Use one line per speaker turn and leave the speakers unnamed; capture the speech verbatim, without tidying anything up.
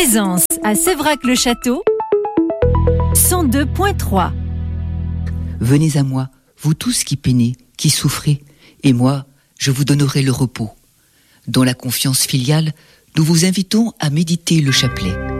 Présence à Séverac-le-Château, cent deux point trois.
Venez à moi, vous tous qui peinez, qui souffrez, et moi, je vous donnerai le repos. Dans la confiance filiale, nous vous invitons à méditer le chapelet.